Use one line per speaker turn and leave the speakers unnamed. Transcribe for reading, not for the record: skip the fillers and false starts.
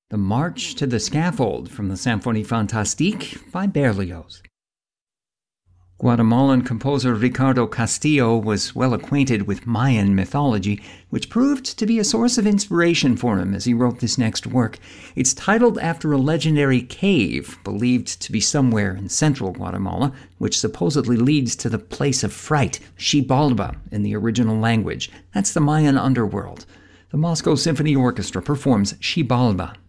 The March to the Scaffold from the Symphonie Fantastique by Berlioz. Guatemalan composer Ricardo Castillo was well acquainted with Mayan mythology, which proved to be a source of inspiration for him as he wrote this next work. It's titled after a legendary cave believed to be somewhere in central Guatemala, which supposedly leads to the place of fright, Xibalba in the original language. That's the Mayan underworld. The Moscow Symphony Orchestra performs Xibalba.